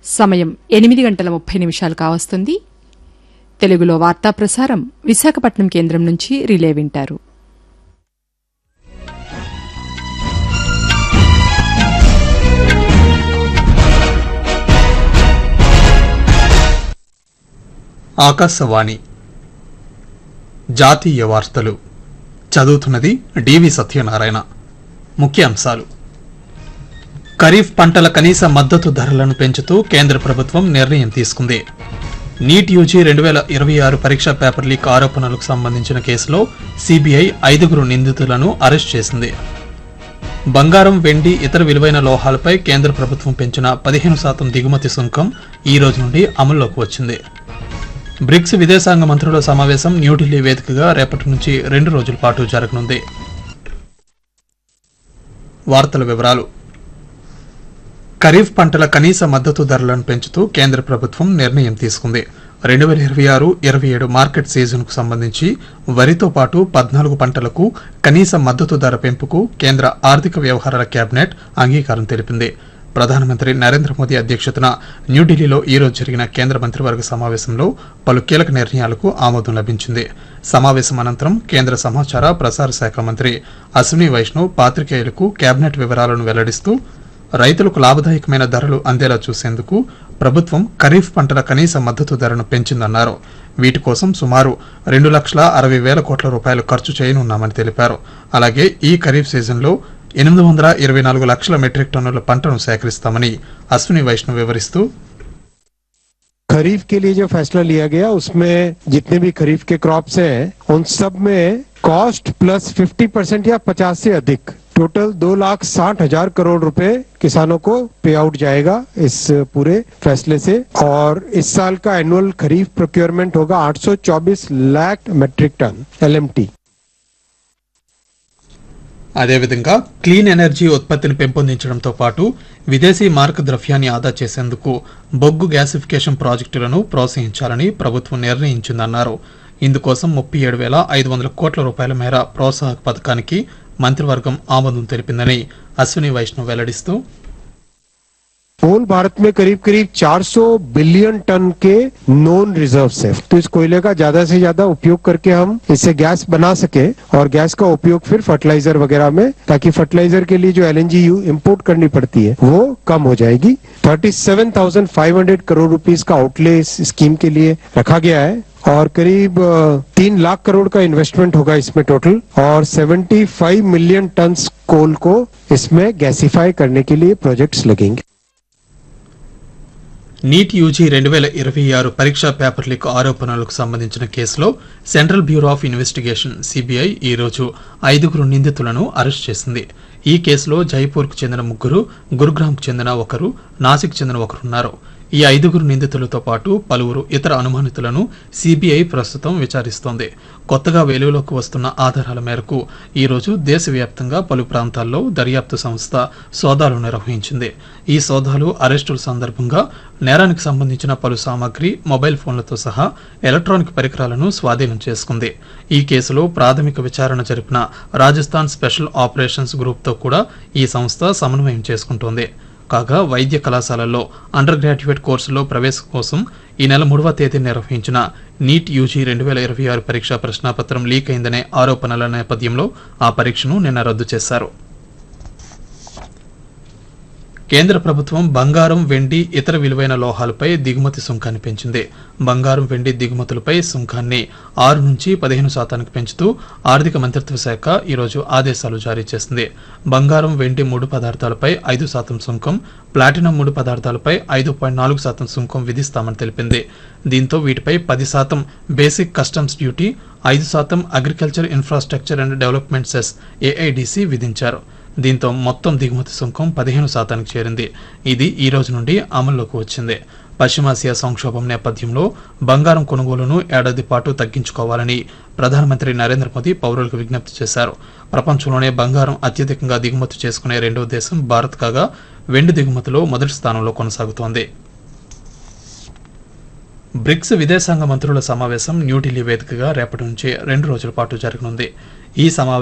సమయం 8:30 కావస్తుంది. తెలుగులో వార్తా ప్రసారం విశాఖపట్నం కేంద్రం నుంచి రిలే వింటారు. ఆకాశవాణి జాతీయ వార్తలు చదువుతున్నది డివి సత్యనారాయణ. ముఖ్యాంశాలు: ఖరీఫ్ పంటల కనీస మద్దతు ధరలను పెంచుతూ కేంద్ర ప్రభుత్వం నిర్ణయం తీసుకుంది. నీట్ యూజీ 2026 పరీక్షా పేపర్ లీక్ ఆరోపణలకు సంబంధించిన కేసులో సిబిఐ 5 నిందితులను అరెస్ట్ చేసింది. బంగారం, వెండి, ఇతర విలువైన లోహాలపై కేంద్ర ప్రభుత్వం పెంచిన 15% దిగుమతి సుంకం ఈ రోజు నుండి అమల్లోకి వచ్చింది. బ్రిక్స్ విదేశాంగ మంత్రుల సమావేశం న్యూఢిల్లీ వేదికగా రేపటి నుంచి 2 రోజుల పాటు జరగనుంది. వార్తల వివరాలు: ఖరీఫ్ పంటల కనీస మద్దతు ధరలను పెంచుతూ కేంద్ర ప్రభుత్వం నిర్ణయం తీసుకుంది. 2026-27 మార్కెట్ సీజన్కు సంబంధించి వరితో పాటు 14 పంటలకు కనీస మద్దతు ధర పెంపుకు కేంద్ర ఆర్థిక వ్యవహారాల కేబినెట్ అంగీకారం తెలిపింది. ప్రధానమంత్రి నరేంద్ర మోదీ అధ్యక్షతన న్యూఢిల్లీలో ఈ రోజు జరిగిన కేంద్ర మంత్రివర్గ సమావేశంలో పలు కీలక నిర్ణయాలకు ఆమోదం లభించింది. సమావేశం అనంతరం కేంద్ర సమాచార ప్రసార శాఖ మంత్రి అశ్విని వైష్ణవ్ పాత్రికేయులకు కేబినెట్ వివరాలను వెల్లడిస్తూ, రైతులకు లాభదాయకమైన ధరలు అందేలా చూసేందుకు ప్రభుత్వం ఖరీఫ్ పంటల కనీస మద్దతు ధరను పెంచిందన్నారు. వీటి కోసం సుమారు 2,60,000 కోట్ల రూపాయలు ఖర్చు చేయనున్నామని తెలిపారు. అలాగే ఈ ఖరీఫ్ సీజన్లో 824 లక్షల మెట్రిక్ టన్నుల పంటను సేకరిస్తామని అశ్విని వైష్ణవ్ వివరిస్తూ, खरीफ के लिए जो फैसला लिया गया उसमें जितने भी खरीफ के क्रॉप्स हैं उन सब में कॉस्ट प्लस 50% या 50 से अधिक टोटल 2,60,000 करोड़ रुपए किसानों को पे आउट जाएगा इस पूरे फैसले से। और इस साल का एनुअल खरीफ प्रोक्योरमेंट होगा 824 लाख मेट्रिक टन LMT। అదేవిధంగా క్లీన్ ఎనర్జీ ఉత్పత్తిని పెంపొందించడంతో పాటు విదేశీ మారక ద్రవ్యాన్ని ఆదా చేసేందుకు బొగ్గు గ్యాసిఫికేషన్ ప్రాజెక్టులను ప్రోత్సహించాలని ప్రభుత్వం నిర్ణయించిందన్నారు. ఇందుకోసం 37,500 కోట్ల రూపాయల మేర ప్రోత్సాహక పథకానికి మంత్రివర్గం ఆమోదం తెలిపిందని అశ్విని వైష్ణవ్ వెల్లడిస్తూ, होल भारत में करीब 400 बिलियन टन के नॉन रिजर्व्स है, तो इस कोयले का ज्यादा से ज्यादा उपयोग करके हम इससे गैस बना सके और गैस का उपयोग फिर फर्टिलाइजर वगैरह में, ताकि फर्टिलाइजर के लिए जो LNG इंपोर्ट करनी पड़ती है वो कम हो जाएगी। 37,500 करोड़ रुपीस का आउटले इस स्कीम के लिए रखा गया है और करीब 3 लाख करोड़ का इन्वेस्टमेंट होगा इसमें टोटल, और 75 मिलियन टन कोल को इसमें गैसिफाई करने के लिए प्रोजेक्ट्स लगेंगे। నీట్ యూజీ 2026 పరీక్షా పేపర్ లీక్ ఆరోపణలకు సంబంధించిన కేసులో central bureau of investigation CBI ఈ రోజు 5 నిందితులను అరెస్ట్ చేసింది. ఈ కేసులో జైపూర్కు చెందిన 3, గురుగ్రామ్కు చెందిన 1, నాసిక్ చెందిన 1 ఉన్నారు. ఈ 5 నిందితులతో పాటు పలువురు ఇతర అనుమానితులను సిబిఐ ప్రస్తుతం విచారిస్తోంది. కొత్తగా వెలుగులోకి వస్తున్న ఆధారాల మేరకు ఈ రోజు దేశవ్యాప్తంగా పలు ప్రాంతాల్లో దర్యాప్తు సంస్థ సోదాలు నిర్వహించింది. ఈ సోదాలు, అరెస్టుల సందర్భంగా నేరానికి సంబంధించిన పలు సామాగ్రి, మొబైల్ ఫోన్లతో సహా ఎలక్ట్రానిక్ పరికరాలను స్వాధీనం చేసుకుంది. ఈ కేసులో ప్రాథమిక విచారణ జరిపిన రాజస్థాన్ స్పెషల్ ఆపరేషన్స్ గ్రూప్తో కూడా ఈ సంస్థ సమన్వయం చేసుకుంటోంది. కాగా వైద్య కళాశాలల్లో అండర్ గ్రాడ్యుయేట్ కోర్సులో ప్రవేశం కోసం ఈ నెల 3వ తేదీ నిర్వహించిన నీట్ యూజీ 2026 పరీక్షా ప్రశ్నాపత్రం లీక్ అయిందనే ఆరోపణల నేపథ్యంలో ఆ పరీక్షను నిన్న రద్దు చేశారు. కేంద్ర ప్రభుత్వం బంగారం, వెండి, ఇతర విలువైన లోహాలపై దిగుమతి సుంకాన్ని పెంచింది. బంగారం, వెండి దిగుమతులపై సుంకాన్ని 6 నుంచి 15% పెంచుతూ ఆర్థిక మంత్రిత్వ శాఖ ఈరోజు ఆదేశాలు జారీ చేసింది. బంగారం, వెండి ముడి పదార్థాలపై 5% సుంకం, ప్లాటినం ముడి పదార్థాలపై 5.4% సుంకం విధిస్తామని తెలిపింది. దీంతో వీటిపై 10% basic customs duty, 5% agriculture infrastructure and development cess AIDC విధించారు. దీంతో మొత్తం దిగుమతి సుంకం 15% చేరింది. ఇది ఈ రోజు నుండి అమల్లోకి వచ్చింది. పశ్చిమాసియా సంక్షోభం నేపథ్యంలో బంగారం కొనుగోలును ఏడాది పాటు తగ్గించుకోవాలని ప్రధానమంత్రి నరేంద్ర మోదీ పౌరులకు విజ్ఞప్తి చేశారు. ప్రపంచంలోనే బంగారం అత్యధికంగా దిగుమతి చేసుకునే 2వ దేశం భారత్ కాగా, వెండి దిగుమతిలో మొదటి స్థానంలో కొనసాగుతోంది. బ్రిక్స్ విదేశాంగ మంత్రుల సమావేశం న్యూఢిల్లీ వేదికగా రేపటి నుంచి 2 రోజుల పాటు జరగనుంది. ఈ సమావేశం